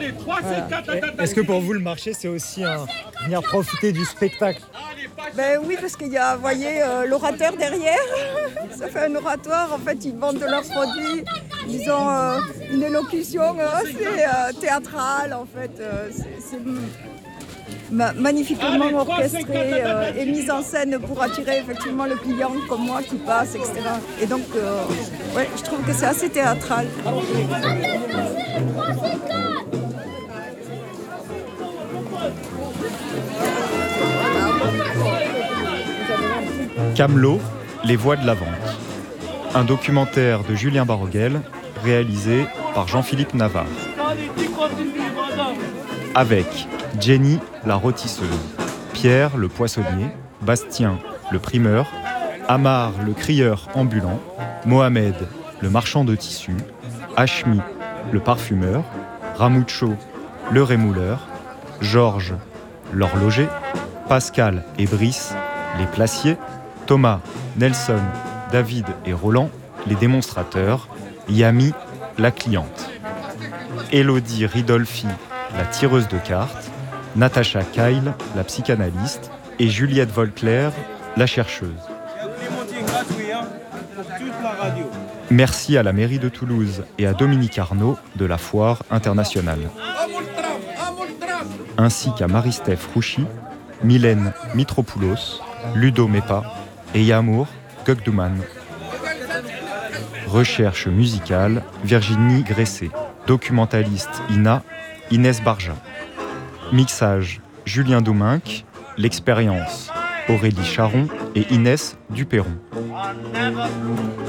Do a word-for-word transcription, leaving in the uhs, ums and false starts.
Voilà. Est-ce que pour vous, le marché, c'est aussi un... venir profiter du spectacle? Ben oui, parce qu'il y a, vous voyez, euh, l'orateur derrière. Ça fait un oratoire. En fait, ils vendent leurs produits. Ils ont euh, une élocution euh, assez euh, théâtrale, en fait. Euh, c'est, c'est ma- magnifiquement orchestré euh, et mise en scène pour attirer effectivement le client comme moi qui passe, et cetera. Et donc, euh, ouais, je trouve que c'est assez théâtral. Camelot, les voix de la vente. Un documentaire de Julien Baroguel, réalisé par Jean-Philippe Navarre. Avec Jenny, la rôtisseuse, Pierre, le poissonnier, Bastien, le primeur, Amar, le crieur ambulant, Mohamed, le marchand de tissus, Hachmi, le parfumeur, Ramucho, le rémouleur, Georges, l'horloger, Pascal et Brice, les placiers, Thomas, Nelson, David et Roland, les démonstrateurs, Yami, la cliente. Élodie Ridolfi, la tireuse de cartes, Natacha Kyle, la psychanalyste, et Juliette Volclair, la chercheuse. Merci à la mairie de Toulouse et à Dominique Arnaud de la Foire internationale. Ainsi qu'à Marie-Steph Rouchy, Mylène Mitropoulos, Ludo Mepa et Yamour Gökduman. Recherche musicale, Virginie Gressé. Documentaliste Ina, Inès Barja. Mixage, Julien Douminc. L'expérience, Aurélie Charon et Inès Duperron.